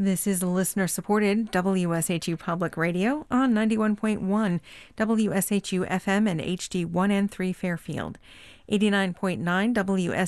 This is listener-supported WSHU Public Radio on 91.1 WSHU FM and HD1 and 3 Fairfield, 89.9